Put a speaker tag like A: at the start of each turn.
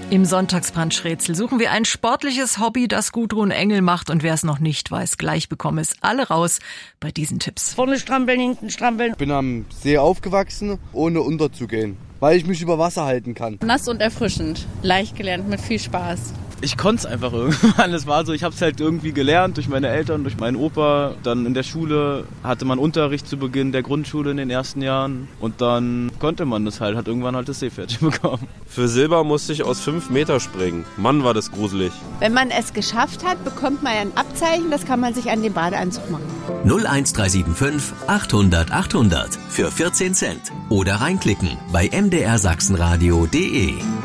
A: Im Sonntagsbrunch-Rätsel suchen wir ein sportliches Hobby, das Gudrun Engel macht. Und wer es noch nicht weiß, gleich bekommen es alle raus bei diesen Tipps.
B: Vorne strampeln, hinten strampeln.
C: Ich bin am See aufgewachsen, ohne unterzugehen, weil ich mich über Wasser halten kann.
D: Nass und erfrischend. Leicht gelernt, mit viel Spaß.
E: Ich konnte es einfach irgendwann. Es war so, ich habe es halt irgendwie gelernt durch meine Eltern, durch meinen Opa. Dann in der Schule hatte man Unterricht zu Beginn der Grundschule in den ersten Jahren. Und dann konnte man das halt, hat irgendwann halt das Seepferdchen bekommen.
F: Für Silber musste ich aus 5 Meter springen. Mann, war das gruselig.
G: Wenn man es geschafft hat, bekommt man ein Abzeichen. Das kann man sich an den Badeanzug machen.
H: 01375 800 800 für 14 Cent. Oder reinklicken bei mdrsachsenradio.de.